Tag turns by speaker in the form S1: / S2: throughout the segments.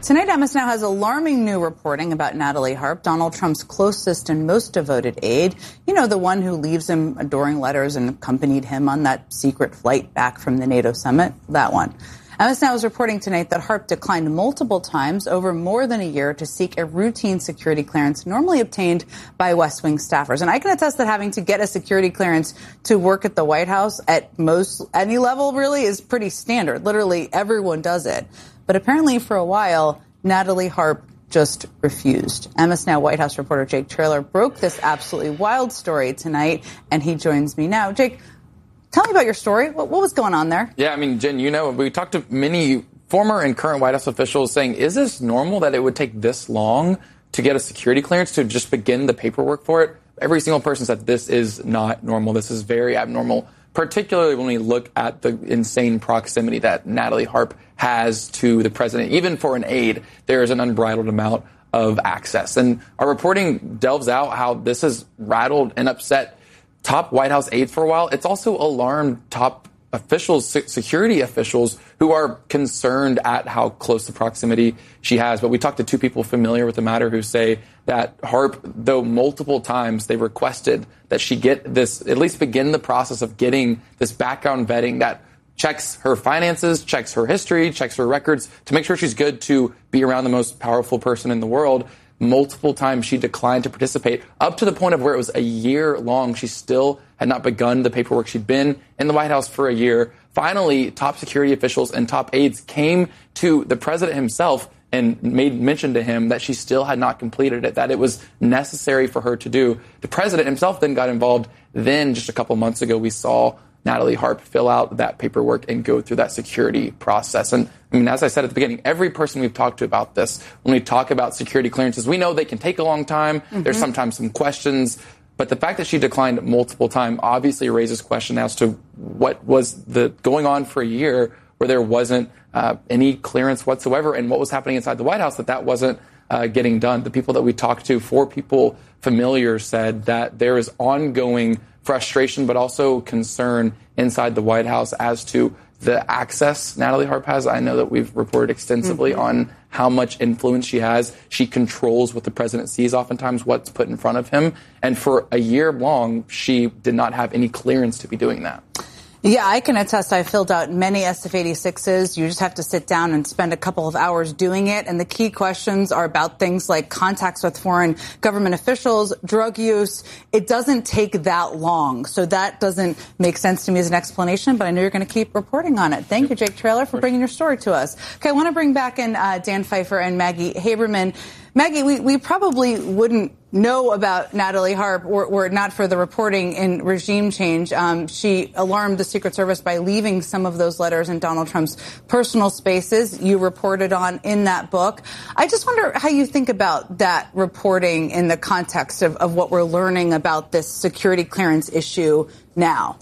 S1: Tonight, MS Now has alarming new reporting about Natalie Harp, Donald Trump's closest and most devoted aide. You know, the one who leaves him adoring letters and accompanied him on that secret flight back from the NATO summit. That one. MS Now is reporting tonight that Harp declined multiple times over more than a year to seek a routine security clearance normally obtained by West Wing staffers. And I can attest that having to get a security clearance to work at the White House at most any level really is pretty standard. Literally everyone does it. But apparently for a while, Natalie Harp just refused. MS Now White House reporter Jake Traylor broke this absolutely wild story tonight, and he joins me now. Jake, tell me about your story. What was going on there?
S2: Yeah, I mean, Jen, you know, we talked to many former and current White House officials saying, is this normal that it would take this long to get a security clearance to just begin the paperwork for it? Every single person said this is not normal. This is very abnormal, particularly when we look at the insane proximity that Natalie Harp has to the president. Even for an aide, there is an unbridled amount of access. And our reporting delves out how this has rattled and upset top White House aides for a while. It's also alarmed top officials, security officials, who are concerned at how close the proximity she has. But we talked to two people familiar with the matter who say that Harp, though multiple times they requested that she get this, at least begin the process of getting this background vetting that checks her finances, checks her history, checks her records to make sure she's good to be around the most powerful person in the world. Multiple times she declined to participate, up to the point of where it was a year long. She still had not begun the paperwork. She'd been in the White House for a year. Finally, top security officials and top aides came to the president himself and made mention to him that she still had not completed it, that it was necessary for her to do. The president himself then got involved. Then, just a couple months ago, we saw Natalie Harp fill out that paperwork and go through that security process. And I mean, as I said at the beginning, every person we've talked to about this, when we talk about security clearances, we know they can take a long time. Mm-hmm. There's sometimes some questions. But the fact that she declined multiple times obviously raises question as to what was going on for a year where there wasn't any clearance whatsoever, and what was happening inside the White House that wasn't getting done. The people that we talked to, 4 people familiar, said that there is ongoing frustration, but also concern inside the White House as to the access Natalie Harp has. I know that we've reported extensively on how much influence she has. She controls what the president sees, oftentimes what's put in front of him. And for a year long, she did not have any clearance to be doing that.
S1: Yeah, I can attest. I filled out many SF-86s. You just have to sit down and spend a couple of hours doing it. And the key questions are about things like contacts with foreign government officials, drug use. It doesn't take that long. So that doesn't make sense to me as an explanation, but I know you're going to keep reporting on it. Thank you, Jake Traylor, for bringing your story to us. Okay, I want to bring back in Dan Pfeiffer and Maggie Haberman. Maggie, we probably wouldn't know about Natalie Harp were it not for the reporting in Regime Change. She alarmed the Secret Service by leaving some of those letters in Donald Trump's personal spaces. You reported on in that book. I just wonder how you think about that reporting in the context of what we're learning about this security clearance issue now.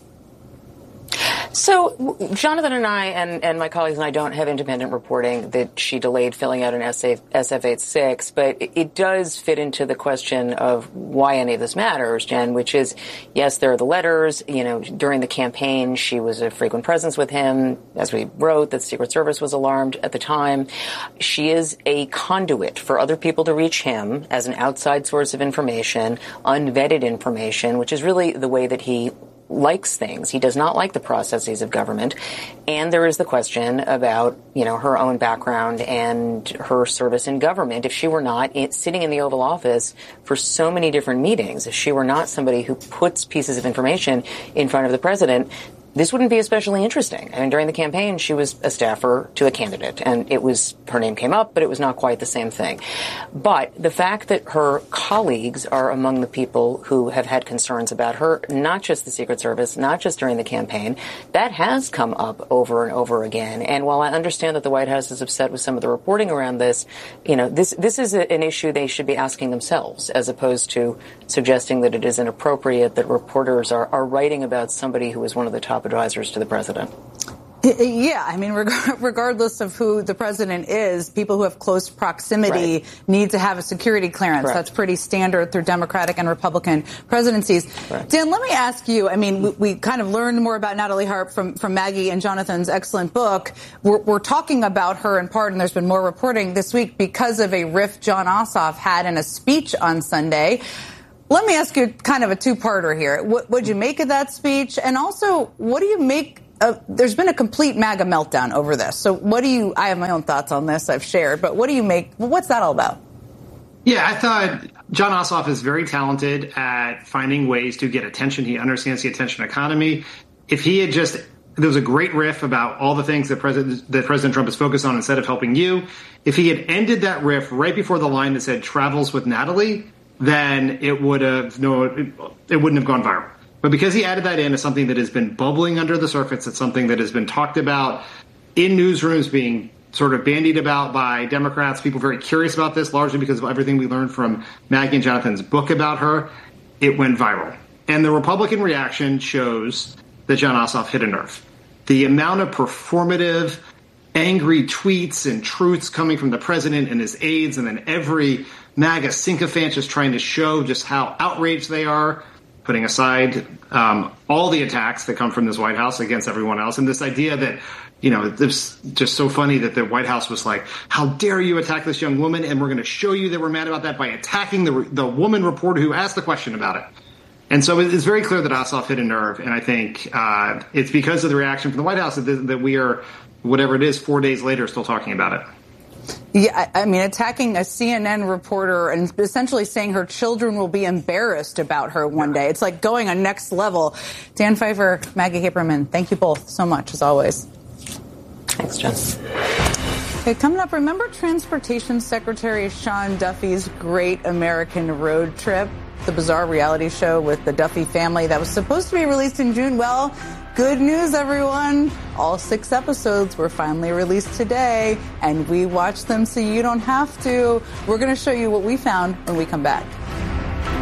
S3: So Jonathan and I and my colleagues and I don't have independent reporting that she delayed filling out an SF-86, but it does fit into the question of why any of this matters, Jen, which is, yes, there are the letters. You know, during the campaign, she was a frequent presence with him. As we wrote, the Secret Service was alarmed at the time. She is a conduit for other people to reach him as an outside source of information, unvetted information, which is really the way that he likes things. He does not like the processes of government. And there is the question about, you know, her own background and her service in government. If she were not sitting in the Oval Office for so many different meetings, if she were not somebody who puts pieces of information in front of the president, this wouldn't be especially interesting. I mean, during the campaign, she was a staffer to a candidate, and her name came up, but it was not quite the same thing. But the fact that her colleagues are among the people who have had concerns about her, not just the Secret Service, not just during the campaign, that has come up over and over again. And while I understand that the White House is upset with some of the reporting around this, you know, this is an issue they should be asking themselves, as opposed to suggesting that it is inappropriate that reporters are writing about somebody who is one of the top advisors to the president.
S1: Yeah, I mean, regardless of who the president is, people who have close proximity need to have a security clearance.
S3: Correct.
S1: That's pretty standard through Democratic and Republican presidencies.
S3: Correct.
S1: Dan, let me ask you, I mean, we kind of learned more about Natalie Harp from Maggie and Jonathan's excellent book. We're talking about her in part, and there's been more reporting this week because of a riff Jon Ossoff had in a speech on Sunday. Let me ask you kind of a two-parter here. What'd you make of that speech? And also, what do you make there's been a complete MAGA meltdown over this. So I have my own thoughts on this I've shared, but what do you make, what's that all about?
S4: Yeah, I thought Jon Ossoff is very talented at finding ways to get attention. He understands the attention economy. If he had there was a great riff about all the things that President Trump is focused on instead of helping you. If he had ended that riff right before the line that said travels with Natalie, then it wouldn't have gone viral. But because he added that in as something that has been bubbling under the surface, it's something that has been talked about in newsrooms, being sort of bandied about by Democrats, people very curious about this, largely because of everything we learned from Maggie and Jonathan's book about her, it went viral. And the Republican reaction shows that Jon Ossoff hit a nerve. The amount of performative, angry tweets and truths coming from the president and his aides, and then every MAGA sycophant just trying to show just how outraged they are, putting aside all the attacks that come from this White House against everyone else. And this idea that, it's just so funny that the White House was like, how dare you attack this young woman? And we're going to show you that we're mad about that by attacking the woman reporter who asked the question about it. And so it's very clear that Ossoff hit a nerve. And I think it's because of the reaction from the White House that we are, whatever it is, 4 days later, still talking about it.
S1: Yeah, I mean, attacking a CNN reporter and essentially saying her children will be embarrassed about her one day. It's like going a next level. Dan Pfeiffer, Maggie Haberman, thank you both so much, as always.
S3: Thanks, Jen.
S1: Okay, coming up, remember Transportation Secretary Sean Duffy's Great American Road Trip? The bizarre reality show with the Duffy family that was supposed to be released in June. Well, good news, everyone. All 6 episodes were finally released today, and we watched them so you don't have to. We're going to show you what we found when we come back.